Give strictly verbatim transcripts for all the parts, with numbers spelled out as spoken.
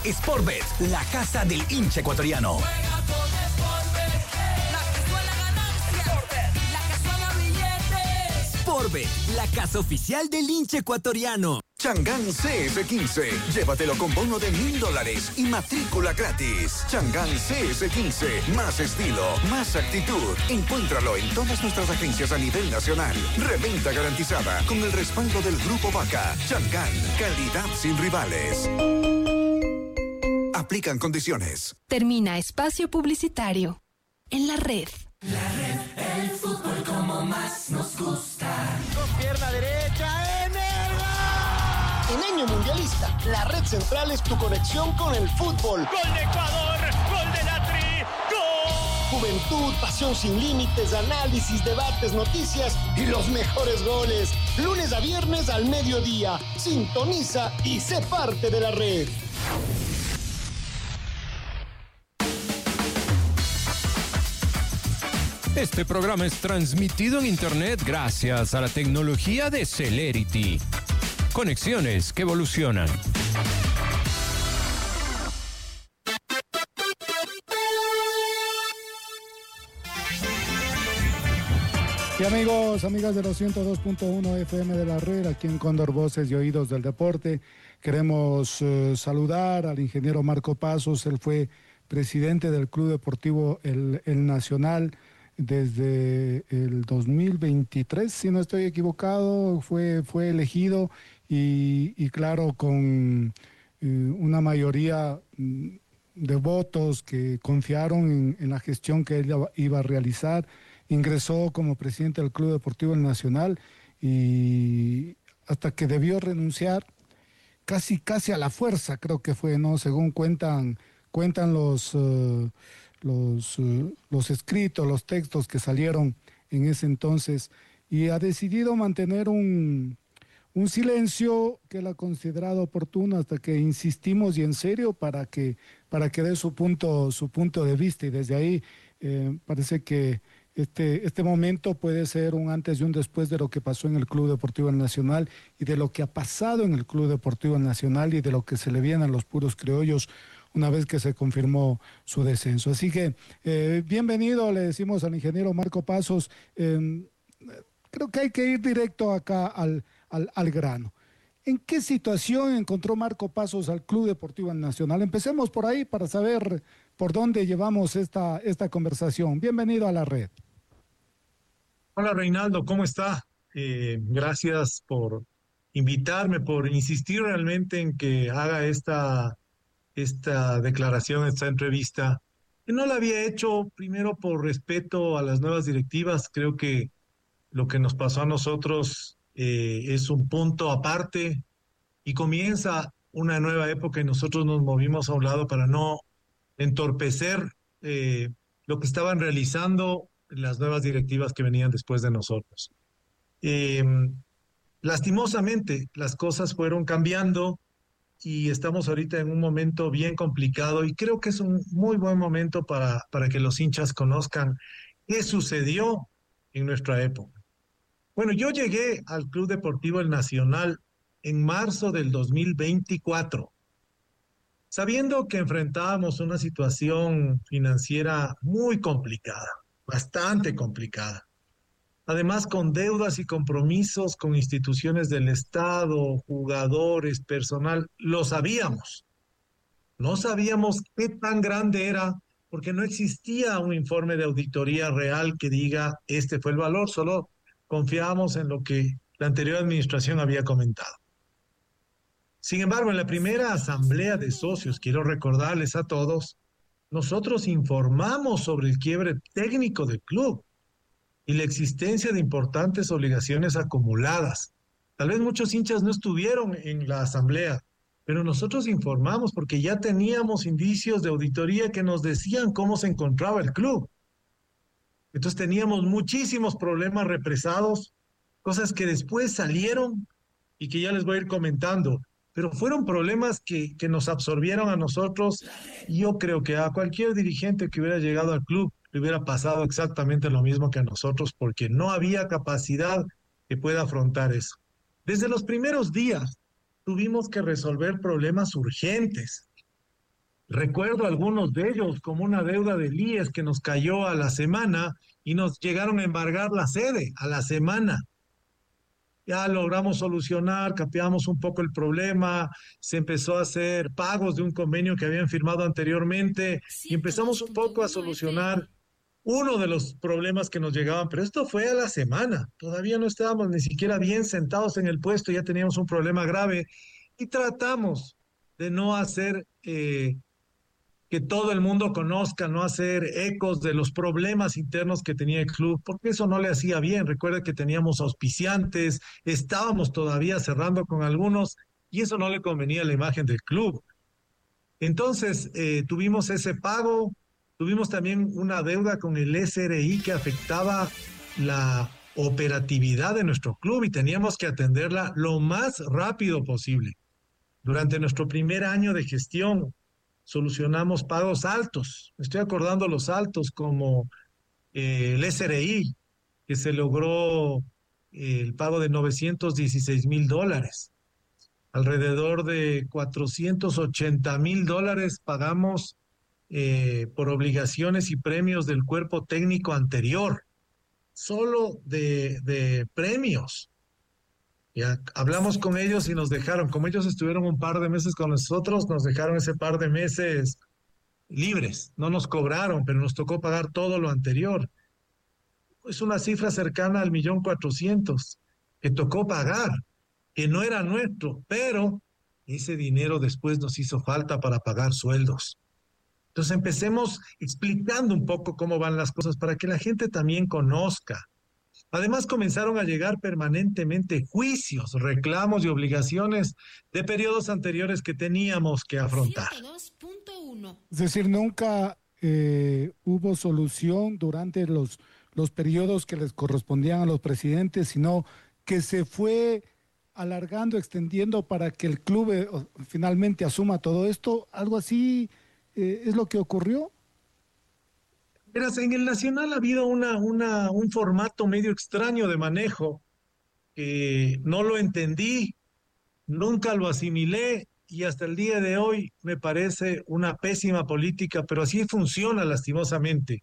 Sportbet, la casa del hincha ecuatoriano. Juega con Sportbet, la que suena ganancia. Sportbet, la que suena billetes. Sportbet, la casa oficial del hincha ecuatoriano. Chang'an C S quince. Llévatelo con bono de mil dólares y matrícula gratis. Chang'an C S quince. Más estilo, más actitud. Encuéntralo en todas nuestras agencias a nivel nacional. Reventa garantizada con el respaldo del Grupo Vaca. Chang'an, calidad sin rivales. Aplican condiciones. Termina espacio publicitario. En la red. La red, el fútbol como más nos gusta. Con pierna derecha en el gol. En año mundialista, la red central es tu conexión con el fútbol. Gol de Ecuador, gol de la Tri, gol. Juventud, pasión sin límites, análisis, debates, noticias y los mejores goles. Lunes a viernes al mediodía. Sintoniza y sé parte de la red. Este programa es transmitido en Internet gracias a la tecnología de Celerity. Conexiones que evolucionan. Y amigos, amigas de los ciento dos punto uno F M de la red, aquí en Cóndor Voces y Oídos del Deporte, queremos uh, saludar al ingeniero Marco Pasos. Él fue presidente del Club Deportivo El, El Nacional desde el dos mil veintitrés, si no estoy equivocado, fue, fue elegido y, y claro, con eh, una mayoría de votos que confiaron en, en la gestión que él iba a realizar. Ingresó como presidente del Club Deportivo El Nacional y hasta que debió renunciar, casi, casi a la fuerza creo que fue, ¿no? Según cuentan, cuentan los... Uh, Los, uh, los escritos, los textos que salieron en ese entonces, y ha decidido mantener un, un silencio que él ha considerado oportuno hasta que insistimos y en serio para que, para que dé su punto, su punto de vista, y desde ahí eh, parece que este, este momento puede ser un antes y un después de lo que pasó en el Club Deportivo Nacional y de lo que ha pasado en el Club Deportivo Nacional y de lo que se le viene a los puros criollos una vez que se confirmó su descenso. Así que eh, bienvenido, le decimos al ingeniero Marco Pasos. Eh, creo que hay que ir directo acá al, al, al grano. ¿En qué situación encontró Marco Pasos al Club Deportivo Nacional? Empecemos por ahí para saber por dónde llevamos esta, esta conversación. Bienvenido a la red. Hola Reinaldo, ¿cómo está? Eh, gracias por invitarme, por insistir realmente en que haga esta... esta declaración, esta entrevista, que no la había hecho primero por respeto a las nuevas directivas. Creo que lo que nos pasó a nosotros eh, es un punto aparte y comienza una nueva época y nosotros nos movimos a un lado para no entorpecer eh, lo que estaban realizando las nuevas directivas que venían después de nosotros. Eh, lastimosamente, las cosas fueron cambiando y estamos ahorita en un momento bien complicado y creo que es un muy buen momento para, para que los hinchas conozcan qué sucedió en nuestra época. Bueno, yo llegué al Club Deportivo El Nacional en marzo del dos mil veinticuatro, sabiendo que enfrentábamos una situación financiera muy complicada, bastante complicada. Además, con deudas y compromisos con instituciones del Estado, jugadores, personal, lo sabíamos. No sabíamos qué tan grande era, porque no existía un informe de auditoría real que diga este fue el valor, solo confiábamos en lo que la anterior administración había comentado. Sin embargo, en la primera asamblea de socios, quiero recordarles a todos, nosotros informamos sobre el quiebre técnico del club y la existencia de importantes obligaciones acumuladas. Tal vez muchos hinchas no estuvieron en la asamblea, pero nosotros informamos porque ya teníamos indicios de auditoría que nos decían cómo se encontraba el club. Entonces teníamos muchísimos problemas represados, cosas que después salieron y que ya les voy a ir comentando, pero fueron problemas que, que nos absorbieron a nosotros, y yo creo que a cualquier dirigente que hubiera llegado al club le hubiera pasado exactamente lo mismo que a nosotros, porque no había capacidad que pueda afrontar eso. Desde los primeros días tuvimos que resolver problemas urgentes. Recuerdo algunos de ellos, como una deuda del I E S que nos cayó a la semana y nos llegaron a embargar la sede a la semana. Ya logramos solucionar, capeamos un poco el problema, se empezó a hacer pagos de un convenio que habían firmado anteriormente y empezamos un poco a solucionar uno de los problemas que nos llegaban, pero esto fue a la semana, todavía no estábamos ni siquiera bien sentados en el puesto, ya teníamos un problema grave y tratamos de no hacer eh, que todo el mundo conozca, no hacer ecos de los problemas internos que tenía el club, porque eso no le hacía bien. Recuerda que teníamos auspiciantes, estábamos todavía cerrando con algunos y eso no le convenía a la imagen del club. Entonces eh, tuvimos ese pago, tuvimos también una deuda con el S R I que afectaba la operatividad de nuestro club y teníamos que atenderla lo más rápido posible. Durante nuestro primer año de gestión solucionamos pagos altos. Me estoy acordando los altos como eh, el S R I, que se logró eh, el pago de novecientos dieciséis mil dólares. Alrededor de cuatrocientos ochenta mil dólares pagamos eh, por obligaciones y premios del cuerpo técnico anterior. Solo de, de premios. Ya hablamos con ellos y nos dejaron, como ellos estuvieron un par de meses con nosotros, nos dejaron ese par de meses libres, no nos cobraron, pero nos tocó pagar todo lo anterior. Es una cifra cercana al millón cuatrocientos que tocó pagar, que no era nuestro, pero ese dinero después nos hizo falta para pagar sueldos. Entonces empecemos explicando un poco cómo van las cosas para que la gente también conozca. Además, comenzaron a llegar permanentemente juicios, reclamos y obligaciones de periodos anteriores que teníamos que afrontar. Es decir, nunca eh, hubo solución durante los, los periodos que les correspondían a los presidentes, sino que se fue alargando, extendiendo para que el club eh, finalmente asuma todo esto. ¿Algo así eh, es lo que ocurrió? Verás, en el Nacional ha habido una, una, un formato medio extraño de manejo que no lo entendí, nunca lo asimilé y hasta el día de hoy me parece una pésima política, pero así funciona lastimosamente.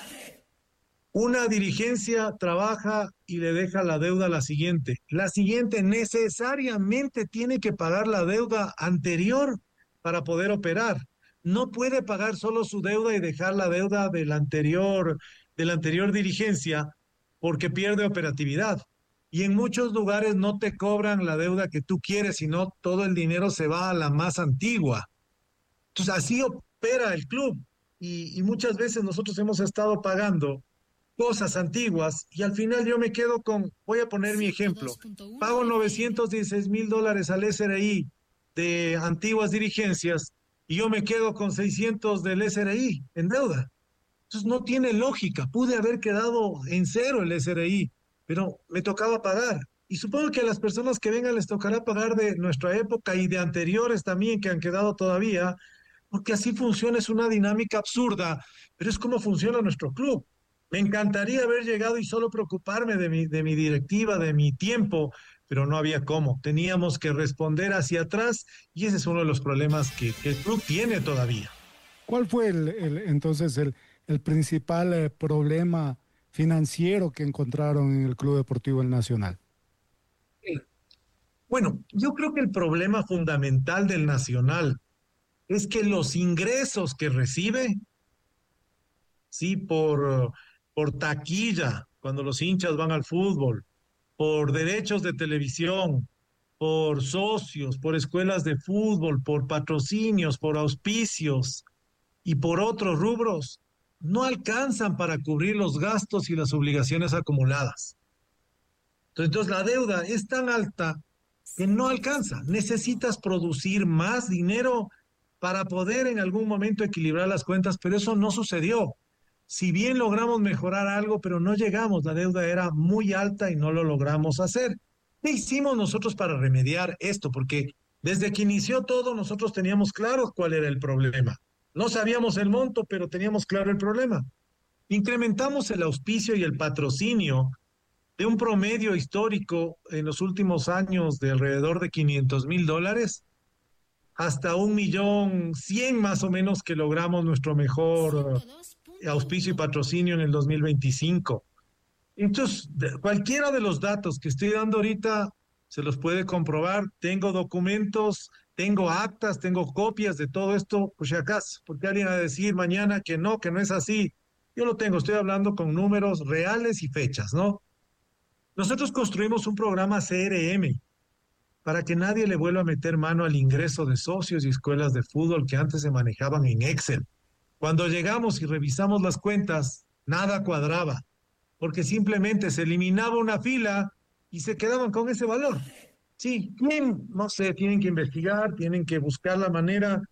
Una dirigencia trabaja y le deja la deuda a la siguiente. La siguiente necesariamente tiene que pagar la deuda anterior para poder operar. No puede pagar solo su deuda y dejar la deuda de la anterior, de la anterior dirigencia porque pierde operatividad. Y en muchos lugares no te cobran la deuda que tú quieres, sino todo el dinero se va a la más antigua. Entonces así opera el club y, y muchas veces nosotros hemos estado pagando cosas antiguas y al final yo me quedo con, voy a poner mi ejemplo, pago novecientos dieciséis mil dólares al S R I de antiguas dirigencias y yo me quedo con seiscientos del S R I en deuda. Entonces no tiene lógica. Pude haber quedado en cero el S R I, pero me tocaba pagar. Y supongo que a las personas que vengan les tocará pagar de nuestra época y de anteriores también que han quedado todavía, porque así funciona, es una dinámica absurda, pero es como funciona nuestro club. Me encantaría haber llegado y solo preocuparme de mi, de mi directiva, de mi tiempo, pero no había cómo. Teníamos que responder hacia atrás y ese es uno de los problemas que, que el club tiene todavía. ¿Cuál fue el, el, entonces el, el principal eh, problema financiero que encontraron en el Club Deportivo El Nacional? Bueno, yo creo que el problema fundamental del Nacional es que los ingresos que recibe, sí, por, por taquilla, cuando los hinchas van al fútbol, por derechos de televisión, por socios, por escuelas de fútbol, por patrocinios, por auspicios y por otros rubros, no alcanzan para cubrir los gastos y las obligaciones acumuladas. Entonces la deuda es tan alta que no alcanza. Necesitas producir más dinero para poder en algún momento equilibrar las cuentas, pero eso no sucedió. Si bien logramos mejorar algo, pero no llegamos, la deuda era muy alta y no lo logramos hacer. ¿Qué hicimos nosotros para remediar esto? Porque desde que inició todo nosotros teníamos claro cuál era el problema. No sabíamos el monto, pero teníamos claro el problema. Incrementamos el auspicio y el patrocinio de un promedio histórico en los últimos años de alrededor de quinientos mil dólares hasta un millón cien más o menos que logramos nuestro mejor eh, auspicio y patrocinio en el dos mil veinticinco. Entonces, de- cualquiera de los datos que estoy dando ahorita se los puede comprobar. Tengo documentos, tengo actas, tengo copias de todo esto, por si acaso, porque alguien va a decir mañana que no, que no es así. Yo lo tengo, estoy hablando con números reales y fechas, ¿no? Nosotros construimos un programa C R M para que nadie le vuelva a meter mano al ingreso de socios y escuelas de fútbol que antes se manejaban en Excel. Cuando llegamos y revisamos las cuentas, nada cuadraba, porque simplemente se eliminaba una fila y se quedaban con ese valor. Sí, bien, no sé, tienen que investigar, tienen que buscar la manera,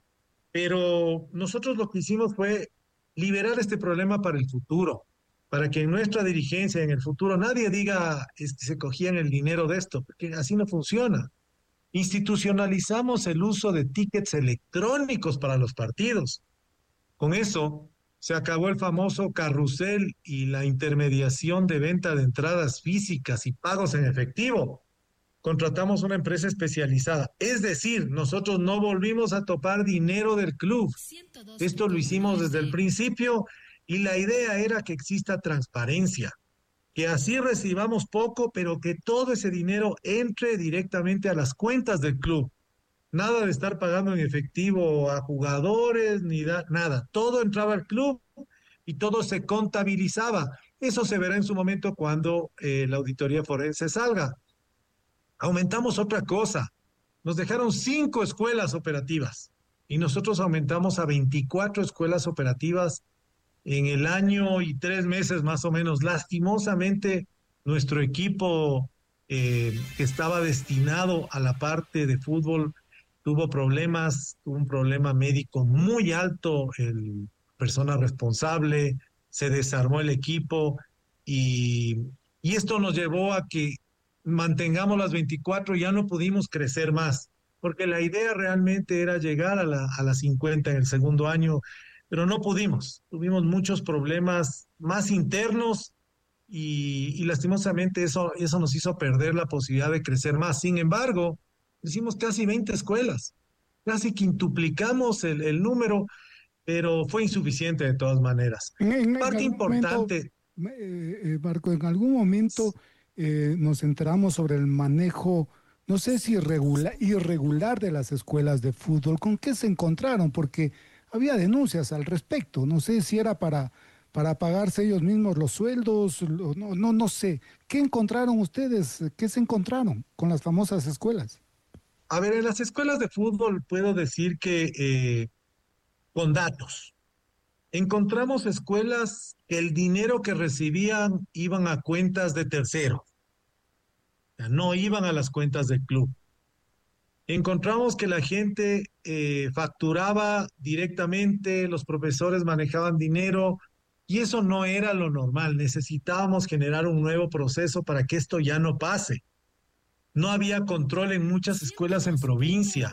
pero nosotros lo que hicimos fue liberar este problema para el futuro, para que en nuestra dirigencia, en el futuro, nadie diga es que se cogían el dinero de esto, porque así no funciona. Institucionalizamos el uso de tickets electrónicos para los partidos. Con eso se acabó el famoso carrusel y la intermediación de venta de entradas físicas y pagos en efectivo. Contratamos una empresa especializada. Es decir, nosotros no volvimos a topar dinero del club. Esto lo hicimos desde el principio y la idea era que exista transparencia, que así recibamos poco, pero que todo ese dinero entre directamente a las cuentas del club. Nada de estar pagando en efectivo a jugadores, ni da, nada. Todo entraba al club y todo se contabilizaba. Eso se verá en su momento cuando eh, la auditoría forense salga. Aumentamos otra cosa. Nos dejaron cinco escuelas operativas y nosotros aumentamos a veinticuatro escuelas operativas en el año y tres meses más o menos. Lastimosamente, nuestro equipo eh, que estaba destinado a la parte de fútbol tuvo problemas, tuvo un problema médico muy alto, el persona responsable, se desarmó el equipo y, y esto nos llevó a que mantengamos las veinticuatro, ya no pudimos crecer más, porque la idea realmente era llegar a, la, a las cincuenta en el segundo año, pero no pudimos, tuvimos muchos problemas más internos y, y lastimosamente eso, eso nos hizo perder la posibilidad de crecer más. Sin embargo, hicimos casi veinte escuelas, casi quintuplicamos el, el número, pero fue insuficiente de todas maneras. En, en, Parte en importante... Momento, eh, eh, Marco, en algún momento eh, nos enteramos sobre el manejo, no sé si irregular, irregular de las escuelas de fútbol. ¿Con qué se encontraron? Porque había denuncias al respecto. No sé si era para, para pagarse ellos mismos los sueldos, no, no, no sé. ¿Qué encontraron ustedes? ¿Qué se encontraron con las famosas escuelas? A ver, en las escuelas de fútbol puedo decir que eh, con datos. Encontramos escuelas que el dinero que recibían iban a cuentas de terceros. O sea, no iban a las cuentas del club. Encontramos que la gente eh, facturaba directamente, los profesores manejaban dinero y eso no era lo normal. Necesitábamos generar un nuevo proceso para que esto ya no pase. No había control en muchas escuelas en provincia.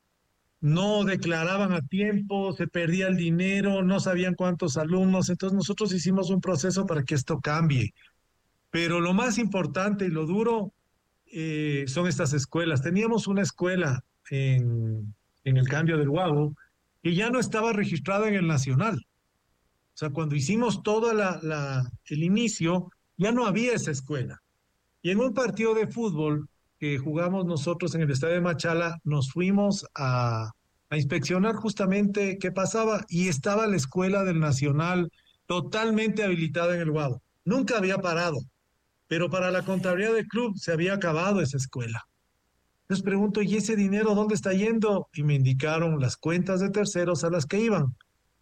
No declaraban a tiempo, se perdía el dinero, no sabían cuántos alumnos. Entonces nosotros hicimos un proceso para que esto cambie. Pero lo más importante y lo duro eh, son estas escuelas. Teníamos una escuela en, en el cambio del Guabo que ya no estaba registrada en el Nacional. O sea, cuando hicimos todo la, la, el inicio, ya no había esa escuela. Y en un partido de fútbol que jugamos nosotros en el estadio de Machala, nos fuimos a, a inspeccionar justamente qué pasaba y estaba la escuela del Nacional totalmente habilitada en el Guado. Nunca había parado, pero para la contabilidad del club se había acabado esa escuela. Les pregunto, ¿y ese dinero dónde está yendo? Y me indicaron las cuentas de terceros a las que iban.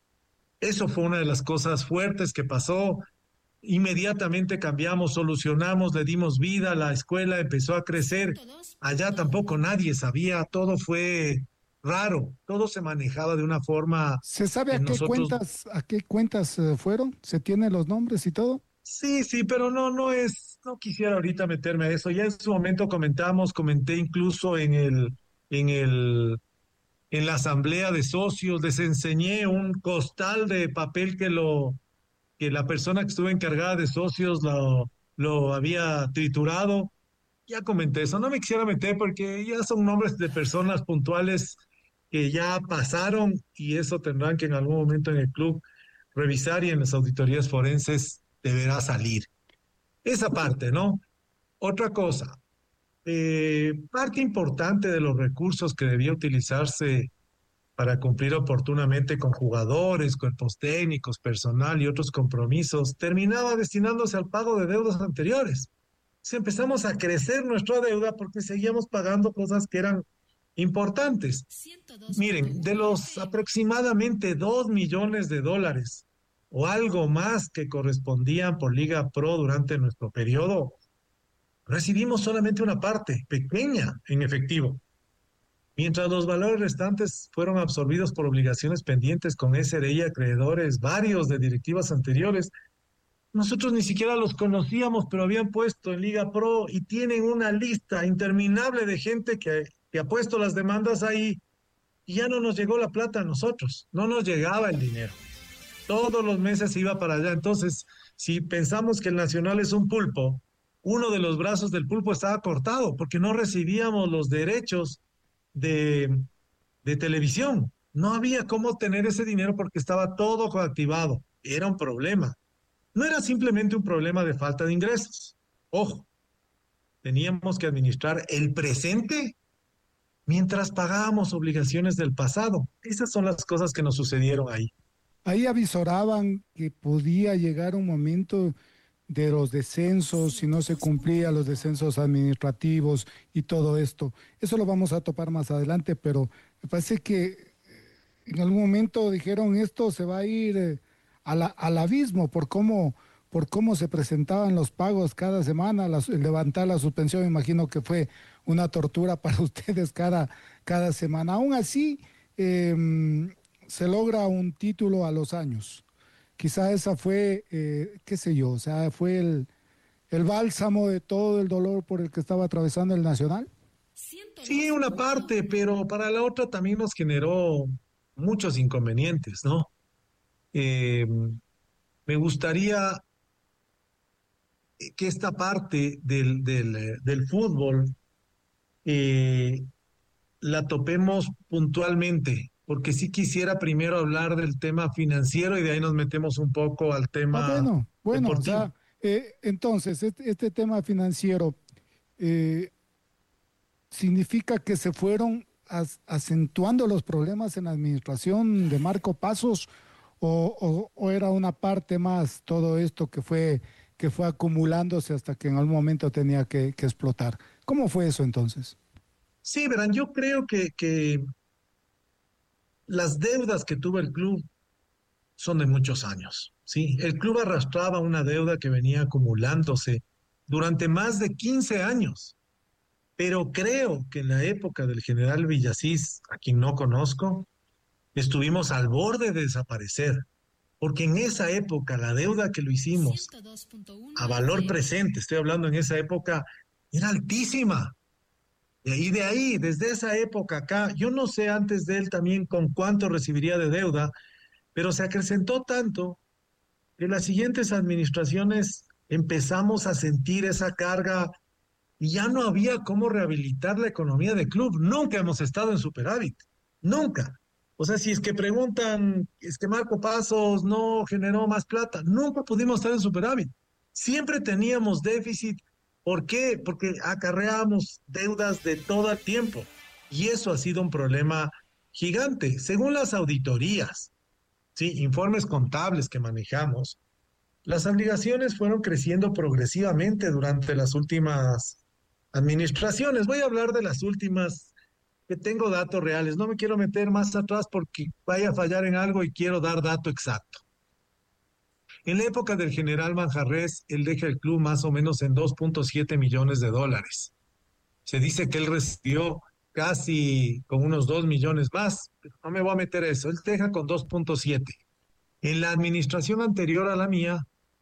Eso fue una de las cosas fuertes que pasó. Inmediatamente cambiamos, solucionamos, le dimos vida, la escuela empezó a crecer. Allá tampoco nadie sabía, todo fue raro, todo se manejaba de una forma... ¿Se sabe a qué nosotros... cuentas, a qué cuentas uh, fueron? ¿Se tienen los nombres y todo? Sí, sí, pero no, no es, no quisiera ahorita meterme a eso. Ya en su momento comentamos, comenté incluso en el, en el, en la asamblea de socios, les enseñé un costal de papel que lo... que la persona que estuvo encargada de socios lo, lo había triturado. Ya comenté eso, no me quisiera meter porque ya son nombres de personas puntuales que ya pasaron y eso tendrán que en algún momento en el club revisar y en las auditorías forenses deberá salir. Esa parte, ¿no? Otra cosa, eh, parte importante de los recursos que debía utilizarse para cumplir oportunamente con jugadores, cuerpos técnicos, personal y otros compromisos, terminaba destinándose al pago de deudas anteriores. Entonces empezamos a crecer nuestra deuda porque seguíamos pagando cosas que eran importantes. Miren, de los aproximadamente dos millones de dólares o algo más que correspondían por Liga Pro durante nuestro periodo, recibimos solamente una parte pequeña en efectivo, mientras los valores restantes fueron absorbidos por obligaciones pendientes con S R I, acreedores, varios de directivas anteriores. Nosotros ni siquiera los conocíamos, pero habían puesto en Liga Pro y tienen una lista interminable de gente que, que ha puesto las demandas ahí y ya no nos llegó la plata a nosotros, no nos llegaba el dinero. Todos los meses se iba para allá. Entonces, si pensamos que el Nacional es un pulpo, uno de los brazos del pulpo estaba cortado porque no recibíamos los derechos de, de televisión. No había cómo tener ese dinero porque estaba todo coactivado. Era un problema. No era simplemente un problema de falta de ingresos. Ojo, teníamos que administrar el presente mientras pagábamos obligaciones del pasado. Esas son las cosas que nos sucedieron ahí. Ahí avisoraban que podía llegar un momento de los descensos, si no se cumplía los descensos administrativos y todo esto. Eso lo vamos a topar más adelante, pero me parece que en algún momento dijeron esto se va a ir eh, a la, al abismo por cómo, por cómo se presentaban los pagos cada semana, las, levantar la suspensión, me imagino que fue una tortura para ustedes cada, cada semana. Aún así, eh, se logra un título a los años. Quizá esa fue, eh, qué sé yo, o sea, fue el, el bálsamo de todo el dolor por el que estaba atravesando el Nacional. Sí, una parte, pero para la otra también nos generó muchos inconvenientes, ¿no? Eh, me gustaría que esta parte del, del, del fútbol eh, la topemos puntualmente, porque sí quisiera primero hablar del tema financiero y de ahí nos metemos un poco al tema ah, bueno, bueno, deportivo. O sea, eh, entonces, este, este tema financiero eh, significa que se fueron as, acentuando los problemas en la administración de Marco Pasos o, o, o era una parte más todo esto que fue, que fue acumulándose hasta que en algún momento tenía que, que explotar. ¿Cómo fue eso entonces? Sí, verán, yo creo que, que las deudas que tuvo el club son de muchos años, ¿sí? El club arrastraba una deuda que venía acumulándose durante más de quince años, pero creo que en la época del general Villasís, a quien no conozco, estuvimos al borde de desaparecer, porque en esa época la deuda que lo hicimos a valor presente, estoy hablando en esa época, era altísima. Y de ahí, desde esa época acá, yo no sé antes de él también con cuánto recibiría de deuda, pero se acrecentó tanto que las siguientes administraciones empezamos a sentir esa carga y ya no había cómo rehabilitar la economía del club. Nunca hemos estado en superávit, nunca. O sea, si es que preguntan, es que Marco Pasos no generó más plata, nunca pudimos estar en superávit. Siempre teníamos déficit. ¿Por qué? Porque acarreábamos deudas de todo el tiempo y eso ha sido un problema gigante. Según las auditorías, sí, informes contables que manejamos, las obligaciones fueron creciendo progresivamente durante las últimas administraciones. Voy a hablar de las últimas que tengo datos reales. No me quiero meter más atrás porque vaya a fallar en algo y quiero dar dato exacto. En la época del general Manjarrés, él deja el club más o menos en dos punto siete millones de dólares. Se dice que él recibió casi con unos dos millones más, pero no me voy a meter a eso. Él deja con dos punto siete. En la administración anterior a la mía,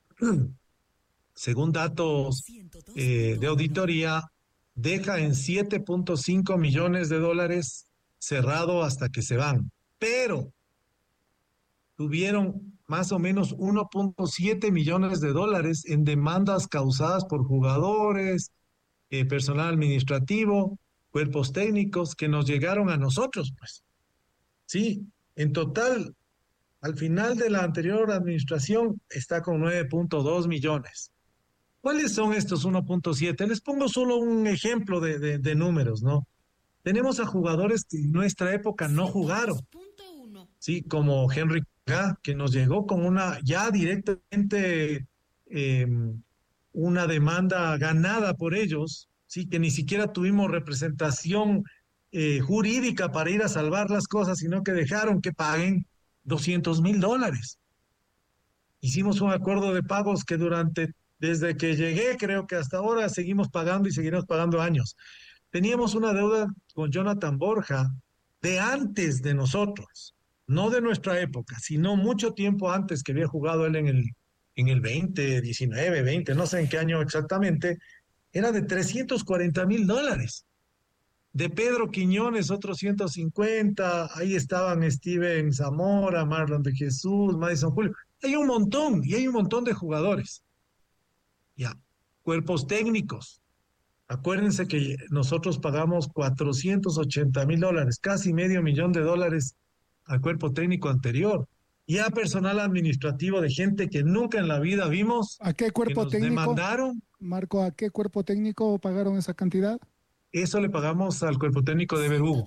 según datos eh, de auditoría, deja en siete punto cinco millones de dólares cerrado hasta que se van. Pero tuvieron más o menos uno punto siete millones de dólares en demandas causadas por jugadores, eh, personal administrativo, cuerpos técnicos que nos llegaron a nosotros, pues. Sí, en total, al final de la anterior administración está con nueve punto dos millones. ¿Cuáles son estos uno punto siete? Les pongo solo un ejemplo de, de, de números, ¿no? Tenemos a jugadores que en nuestra época no jugaron, sí, como Henry K, que nos llegó con una ya directamente eh, una demanda ganada por ellos, sí, que ni siquiera tuvimos representación eh, jurídica para ir a salvar las cosas, sino que dejaron que paguen doscientos mil dólares. Hicimos un acuerdo de pagos que durante, desde que llegué, creo que hasta ahora seguimos pagando y seguiremos pagando años. Teníamos una deuda con Jonathan Borja de antes de nosotros, no de nuestra época, sino mucho tiempo antes, que había jugado él en el, en el veinte, diecinueve, veinte, no sé en qué año exactamente, era de trescientos cuarenta mil dólares. De Pedro Quiñones, otros ciento cincuenta, ahí estaban Steven Zamora, Marlon de Jesús, Madison Julio. Hay un montón, y hay un montón de jugadores. Ya, cuerpos técnicos. Acuérdense que nosotros pagamos cuatrocientos ochenta mil dólares, casi medio millón de dólares al cuerpo técnico anterior. Ya personal administrativo de gente que nunca en la vida vimos. ¿A qué cuerpo que nos técnico? Demandaron. Marco, ¿a qué cuerpo técnico pagaron esa cantidad? Eso le pagamos al cuerpo técnico de Verhugo.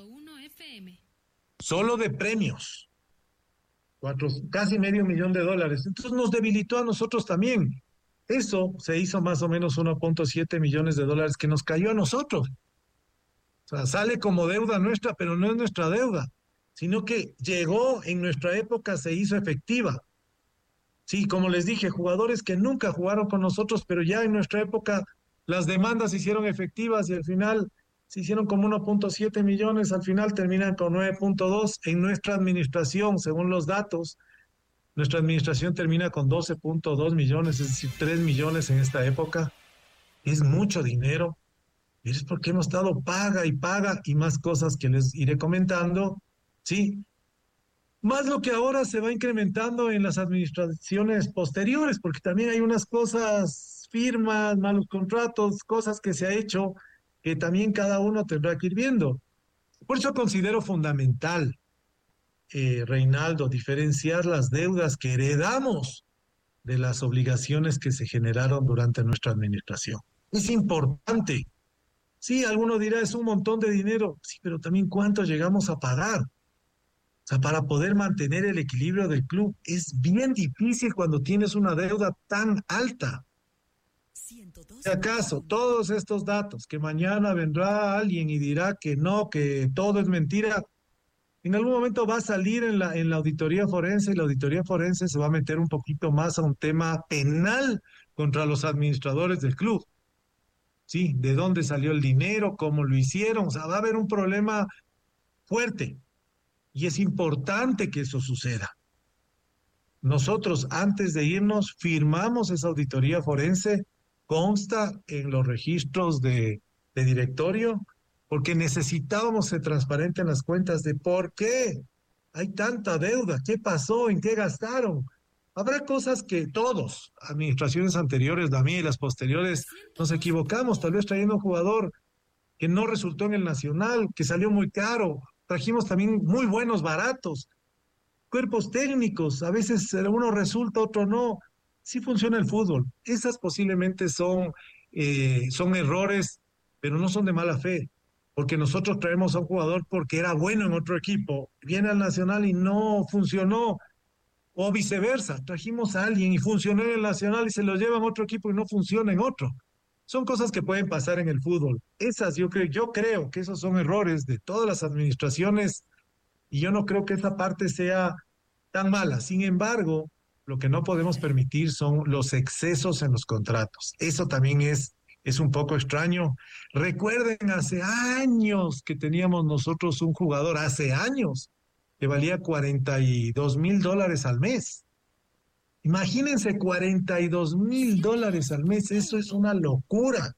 Solo de premios. Cuatro, casi medio millón de dólares. Entonces nos debilitó a nosotros también. Eso se hizo más o menos uno punto siete millones de dólares que nos cayó a nosotros. O sea, sale como deuda nuestra, pero no es nuestra deuda, sino que llegó en nuestra época, se hizo efectiva. Sí, como les dije, jugadores que nunca jugaron con nosotros, pero ya en nuestra época las demandas se hicieron efectivas y al final se hicieron como uno punto siete millones, al final terminan con nueve punto dos. En nuestra administración, según los datos, nuestra administración termina con doce punto dos millones, es decir, tres millones en esta época. Es mucho dinero. Y es porque hemos estado paga y paga y más cosas que les iré comentando, ¿sí? Más lo que ahora se va incrementando en las administraciones posteriores, porque también hay unas cosas, firmas, malos contratos, cosas que se ha hecho que también cada uno tendrá que ir viendo. Por eso considero fundamental, eh, Reinaldo, diferenciar las deudas que heredamos de las obligaciones que se generaron durante nuestra administración. Es importante. Sí, alguno dirá, es un montón de dinero. Sí, pero también cuánto llegamos a pagar. O sea, para poder mantener el equilibrio del club es bien difícil cuando tienes una deuda tan alta. Si acaso todos estos datos, que mañana vendrá alguien y dirá que no, que todo es mentira, en algún momento va a salir en la, en la auditoría forense, y la auditoría forense se va a meter un poquito más a un tema penal contra los administradores del club. Sí, de dónde salió el dinero, cómo lo hicieron, o sea, va a haber un problema fuerte. Y es importante que eso suceda. Nosotros, antes de irnos, firmamos esa auditoría forense, consta en los registros de, de directorio, porque necesitábamos ser transparentes en las cuentas de por qué hay tanta deuda, qué pasó, en qué gastaron. Habrá cosas que todos, administraciones anteriores, la mía y las posteriores, nos equivocamos, tal vez trayendo un jugador que no resultó en el Nacional, que salió muy caro. Trajimos también muy buenos, baratos. Cuerpos técnicos, a veces uno resulta, otro no. Sí funciona el fútbol. Esas posiblemente son, eh, son errores, pero no son de mala fe. Porque nosotros traemos a un jugador porque era bueno en otro equipo, viene al Nacional y no funcionó. O viceversa, trajimos a alguien y funcionó en el Nacional y se lo lleva en otro equipo y no funciona en otro. Son cosas que pueden pasar en el fútbol. Esas yo creo, yo creo que esos son errores de todas las administraciones y yo no creo que esa parte sea tan mala. Sin embargo, lo que no podemos permitir son los excesos en los contratos. Eso también es, es un poco extraño. Recuerden, hace años que teníamos nosotros un jugador, hace años, que valía cuarenta y dos mil dólares al mes. Imagínense, cuarenta y dos mil dólares al mes, eso es una locura.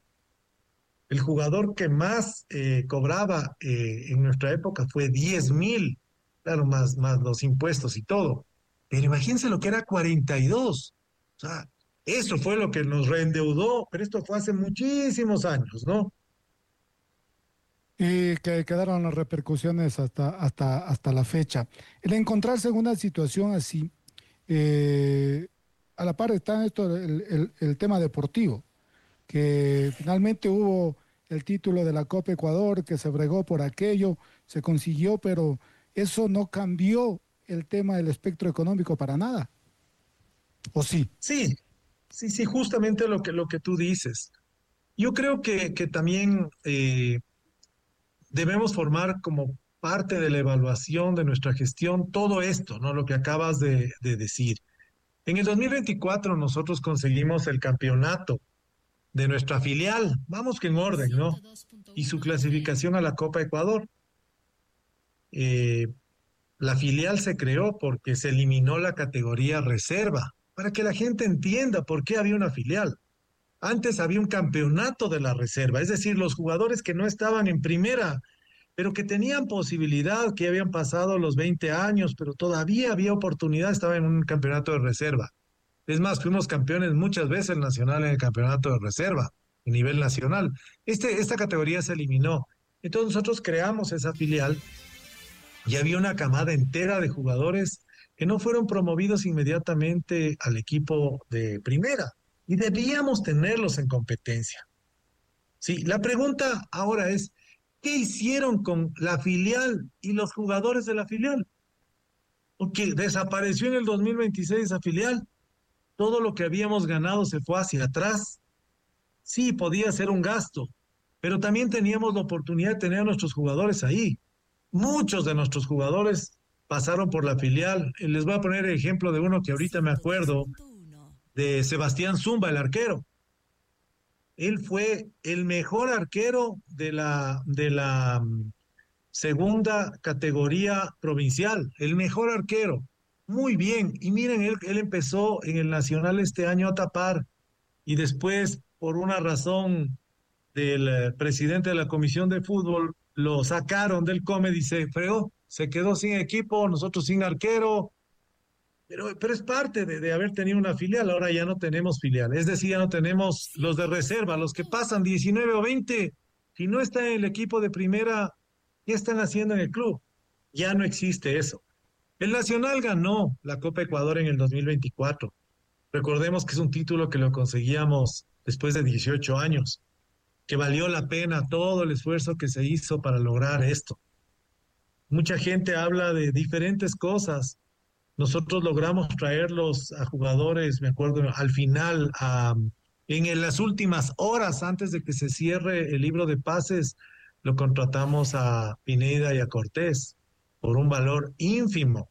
El jugador que más eh, cobraba eh, en nuestra época fue diez mil, claro, más, más los impuestos y todo. Pero imagínense lo que era cuarenta y dos. O sea, eso fue lo que nos reendeudó, pero esto fue hace muchísimos años, ¿no? Y que quedaron las repercusiones hasta, hasta, hasta la fecha. El encontrarse en una situación así, eh, a la par está esto, el, el, el tema deportivo, que finalmente hubo el título de la Copa Ecuador, que se bregó por aquello, se consiguió, pero eso no cambió el tema del espectro económico para nada. ¿O sí? Sí, sí, sí, justamente lo que, lo que tú dices. Yo creo que, que también eh, debemos formar como parte de la evaluación de nuestra gestión todo esto, ¿no? Lo que acabas de, de decir. En el dos mil veinticuatro nosotros conseguimos el campeonato de nuestra filial, vamos que en orden, ¿no? Y su clasificación a la Copa Ecuador. Eh, la filial se creó porque se eliminó la categoría reserva, para que la gente entienda por qué había una filial. Antes había un campeonato de la reserva, es decir, los jugadores que no estaban en primera, pero que tenían posibilidad, que habían pasado los veinte años, pero todavía había oportunidad, estaban en un campeonato de reserva. Es más, fuimos campeones muchas veces nacional en el campeonato de reserva, a nivel nacional. Este, esta categoría se eliminó. Entonces nosotros creamos esa filial y había una camada entera de jugadores que no fueron promovidos inmediatamente al equipo de primera y debíamos tenerlos en competencia. Sí, la pregunta ahora es, ¿qué hicieron con la filial y los jugadores de la filial? Porque desapareció en el dos mil veintiséis esa filial. Todo lo que habíamos ganado se fue hacia atrás. Sí, podía ser un gasto, pero también teníamos la oportunidad de tener a nuestros jugadores ahí. Muchos de nuestros jugadores pasaron por la filial. Les voy a poner el ejemplo de uno que ahorita me acuerdo, de Sebastián Zumba, el arquero. Él fue el mejor arquero de la, de la um, segunda categoría provincial, el mejor arquero. Muy bien, y miren, él, él empezó en el Nacional este año a tapar y después, por una razón del eh, presidente de la Comisión de Fútbol, lo sacaron del Comedy y se fregó, se quedó sin equipo, nosotros sin arquero, pero, pero es parte de, de haber tenido una filial. Ahora ya no tenemos filial, es decir, ya no tenemos los de reserva, los que pasan diecinueve o veinte, si no está en el equipo de primera, ¿qué están haciendo en el club? Ya no existe eso. El Nacional ganó la Copa Ecuador en el dos mil veinticuatro. Recordemos que es un título que lo conseguíamos después de dieciocho años, que valió la pena todo el esfuerzo que se hizo para lograr esto. Mucha gente habla de diferentes cosas. Nosotros logramos traerlos a jugadores, me acuerdo, al final, a, en las últimas horas antes de que se cierre el libro de pases, lo contratamos a Pineda y a Cortés por un valor ínfimo.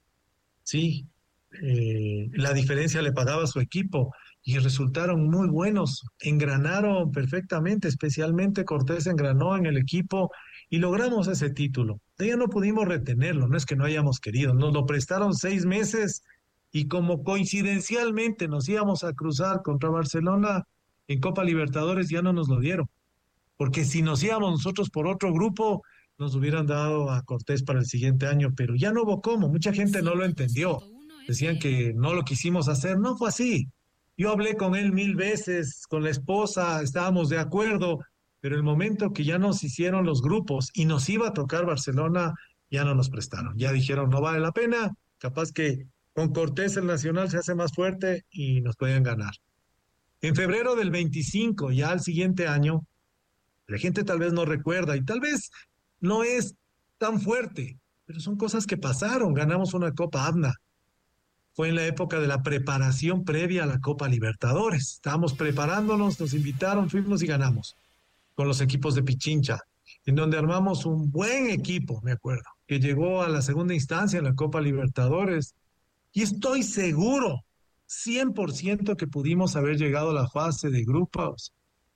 Sí, eh, la diferencia le pagaba a su equipo y resultaron muy buenos, engranaron perfectamente, especialmente Cortés engranó en el equipo y logramos ese título. De ella no pudimos retenerlo, no es que no hayamos querido, nos lo prestaron seis meses y como coincidencialmente nos íbamos a cruzar contra Barcelona en Copa Libertadores, ya no nos lo dieron, porque si nos íbamos nosotros por otro grupo, nos hubieran dado a Cortés para el siguiente año, pero ya no hubo cómo, mucha gente no lo entendió, decían que no lo quisimos hacer, no fue así. Yo hablé con él mil veces, con la esposa, estábamos de acuerdo, pero el momento que ya nos hicieron los grupos y nos iba a tocar Barcelona, ya no nos prestaron, ya dijeron no vale la pena, capaz que con Cortés el Nacional se hace más fuerte y nos pueden ganar. En febrero del veinticinco, ya al siguiente año, la gente tal vez no recuerda y tal vez no es tan fuerte, pero son cosas que pasaron. Ganamos una Copa ABNA. Fue en la época de la preparación previa a la Copa Libertadores. Estábamos preparándonos, nos invitaron, fuimos y ganamos con los equipos de Pichincha, en donde armamos un buen equipo, me acuerdo, que llegó a la segunda instancia en la Copa Libertadores. Y estoy seguro, cien por ciento que pudimos haber llegado a la fase de grupos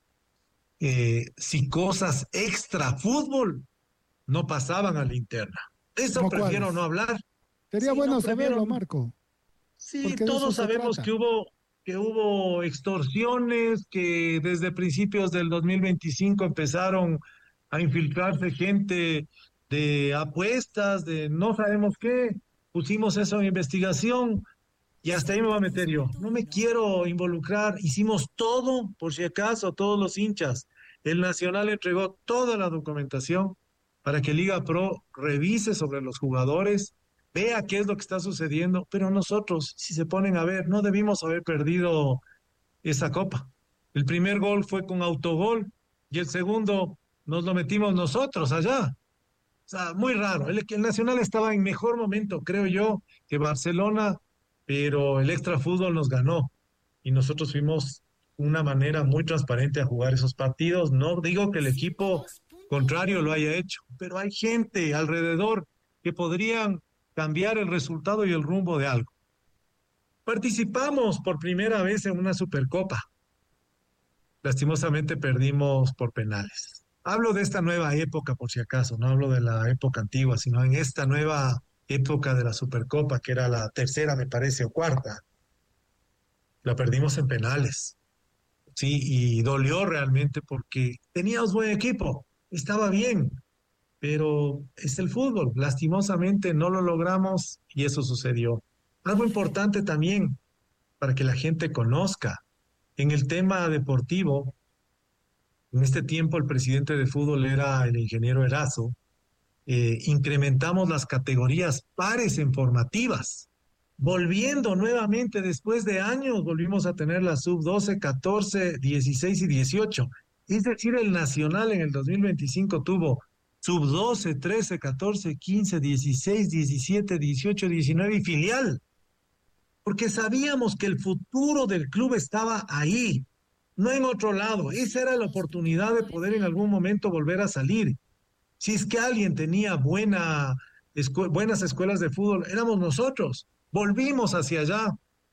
eh, si cosas extra fútbol no pasaban a la interna. Eso prefiero no hablar. Sería sí, bueno no saberlo, prefiero... Marco. Sí, todos sabemos que hubo, que hubo extorsiones, que desde principios del dos mil veinticinco empezaron a infiltrarse gente de apuestas, de no sabemos qué. Pusimos eso en investigación y hasta ahí me voy a meter yo. No me quiero involucrar. Hicimos todo, por si acaso, todos los hinchas. El Nacional entregó toda la documentación para que Liga Pro revise sobre los jugadores, vea qué es lo que está sucediendo, pero nosotros, si se ponen a ver, no debimos haber perdido esa copa. El primer gol fue con autogol y el segundo nos lo metimos nosotros allá. O sea, muy raro. El, el Nacional estaba en mejor momento, creo yo, que Barcelona, pero el extra fútbol nos ganó y nosotros fuimos una manera muy transparente a jugar esos partidos. No digo que el equipo contrario lo haya hecho, pero hay gente alrededor que podrían cambiar el resultado y el rumbo de algo. Participamos por primera vez en una Supercopa. Lastimosamente perdimos por penales. Hablo de esta nueva época, por si acaso, no hablo de la época antigua, sino en esta nueva época de la Supercopa, que era la tercera, me parece, o cuarta. La perdimos en penales. Sí, y dolió realmente porque teníamos buen equipo, estaba bien, pero es el fútbol. Lastimosamente no lo logramos y eso sucedió. Algo importante también para que la gente conozca, en el tema deportivo, en este tiempo el presidente de fútbol era el ingeniero Erazo, eh, incrementamos las categorías pares en formativas. Volviendo nuevamente después de años, volvimos a tener la sub doce, catorce, dieciséis y dieciocho. Es decir, el Nacional en el dos mil veinticinco tuvo sub doce, trece, catorce, quince, dieciséis, diecisiete, dieciocho, diecinueve y filial. Porque sabíamos que el futuro del club estaba ahí, no en otro lado. Esa era la oportunidad de poder en algún momento volver a salir. Si es que alguien tenía buena, escu- buenas escuelas de fútbol, éramos nosotros. Volvimos hacia allá,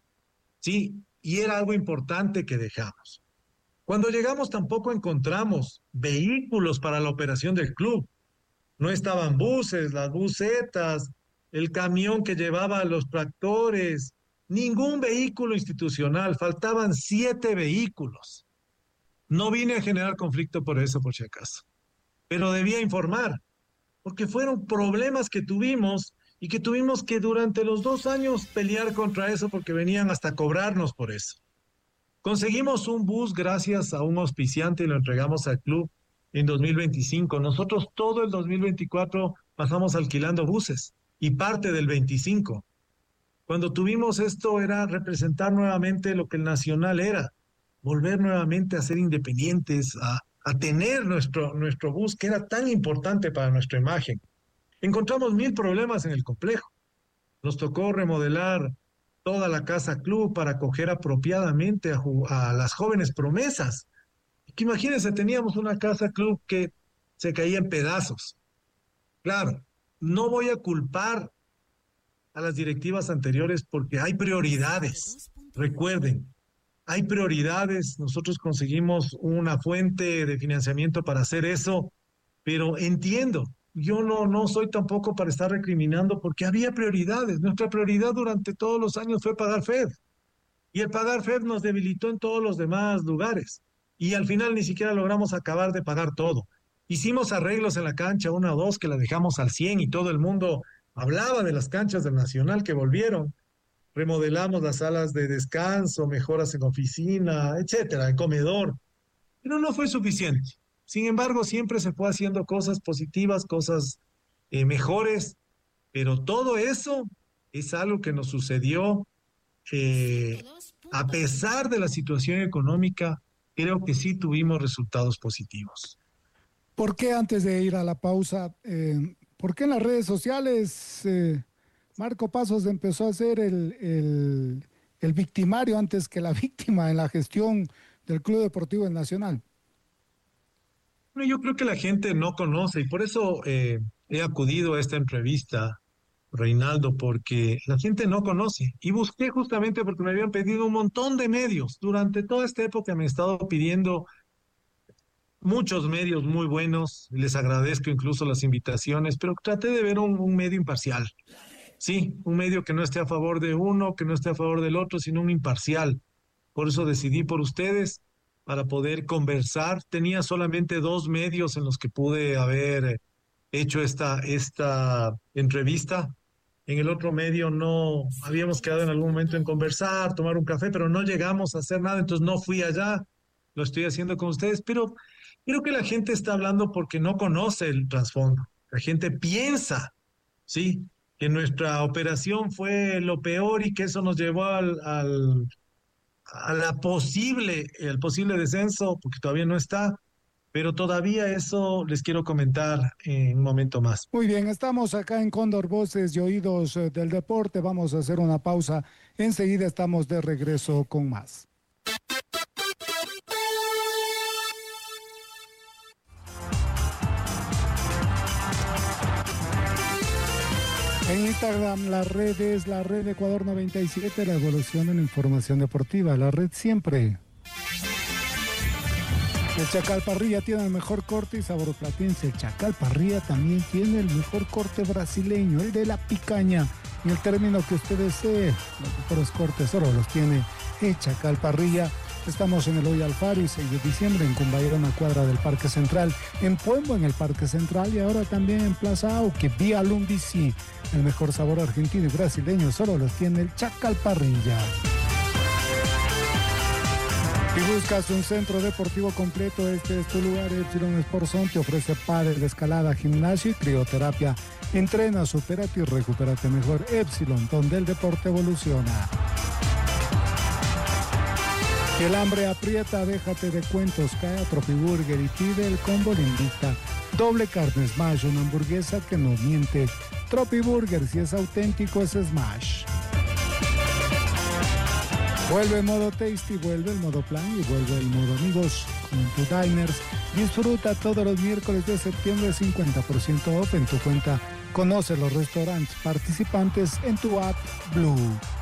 sí, y era algo importante que dejamos. Cuando llegamos tampoco encontramos vehículos para la operación del club. No estaban buses, las busetas, el camión que llevaba los tractores, ningún vehículo institucional, faltaban siete vehículos. No vine a generar conflicto por eso, por si acaso, pero debía informar, porque fueron problemas que tuvimos y que tuvimos que durante los dos años pelear contra eso porque venían hasta cobrarnos por eso. Conseguimos un bus gracias a un auspiciante y lo entregamos al club en dos mil veinticinco. Nosotros todo el dos mil veinticuatro pasamos alquilando buses y parte del veinticinco. Cuando tuvimos esto era representar nuevamente lo que el Nacional era, volver nuevamente a ser independientes, a, a tener nuestro, nuestro bus que era tan importante para nuestra imagen. Encontramos mil problemas en el complejo. Nos tocó remodelar toda la casa club para acoger apropiadamente a, a las jóvenes promesas. Que imagínense, teníamos una casa club que se caía en pedazos. Claro, no voy a culpar a las directivas anteriores porque hay prioridades. Recuerden, hay prioridades. Nosotros conseguimos una fuente de financiamiento para hacer eso, pero entiendo. Yo no, no soy tampoco para estar recriminando porque había prioridades. Nuestra prioridad durante todos los años fue pagar F E D. Y el pagar F E D nos debilitó en todos los demás lugares. Y al final ni siquiera logramos acabar de pagar todo. Hicimos arreglos en la cancha, una o dos, que la dejamos al cien y todo el mundo hablaba de las canchas del Nacional que volvieron. Remodelamos las salas de descanso, mejoras en oficina, etcétera, en comedor. Pero no fue suficiente. Sin embargo, siempre se fue haciendo cosas positivas, cosas eh, mejores, pero todo eso es algo que nos sucedió eh, a pesar de la situación económica. Creo que sí tuvimos resultados positivos. ¿Por qué antes de ir a la pausa, eh, por qué en las redes sociales eh, Marco Pasos empezó a ser el, el, el victimario antes que la víctima en la gestión del Club Deportivo El Nacional? Bueno, yo creo que la gente no conoce y por eso eh, he acudido a esta entrevista, Reinaldo, porque la gente no conoce. Y busqué justamente porque me habían pedido un montón de medios. Durante toda esta época me he estado pidiendo muchos medios muy buenos. Les agradezco incluso las invitaciones, pero traté de ver un, un medio imparcial. Sí, un medio que no esté a favor de uno, que no esté a favor del otro, sino un imparcial. Por eso decidí por ustedes, para poder conversar. Tenía solamente dos medios en los que pude haber hecho esta, esta entrevista. En el otro medio no habíamos quedado en algún momento en conversar, tomar un café, pero no llegamos a hacer nada, entonces no fui allá. Lo estoy haciendo con ustedes, pero Creo que la gente está hablando porque no conoce el trasfondo. La gente piensa, ¿sí?, que nuestra operación fue lo peor y que eso nos llevó al, al, a la posible, el posible descenso, porque todavía no está, pero todavía eso les quiero comentar en un momento más. Muy bien, estamos acá en Cóndor Voces y Oídos eh, del Deporte. Vamos a hacer una pausa. Enseguida estamos de regreso con más. En Instagram, las redes, la red Ecuador noventa y siete, la evolución en la información deportiva, la red siempre. El Chacal Parrilla tiene el mejor corte y sabor platense. El Chacal Parrilla también tiene el mejor corte brasileño, el de la picaña. En el término que usted desee, los mejores cortes solo los tiene el Chacal Parrilla. Estamos en el Hoy Alfaro y seis de diciembre en Cumbayero, una cuadra del Parque Central, en Puembo en el Parque Central y ahora también en Plaza Auque, vía Lumbici. El mejor sabor argentino y brasileño solo los tiene el Chacal Parrilla. Si buscas un centro deportivo completo, este es tu lugar. Epsilon Sport Zone te ofrece pádel, escalada, gimnasio y crioterapia. Entrena, supérate y recupérate mejor. Epsilon, donde el deporte evoluciona. Si el hambre aprieta, déjate de cuentos, cae a Tropiburger y pide el combo Lindita. Doble carne smash, una hamburguesa que no miente. Tropiburger, si es auténtico, es smash. Vuelve el modo tasty, vuelve el modo plan y vuelve el modo amigos con tu diners. Disfruta todos los miércoles de septiembre cincuenta por ciento off en tu cuenta. Conoce los restaurantes participantes en tu app Blue.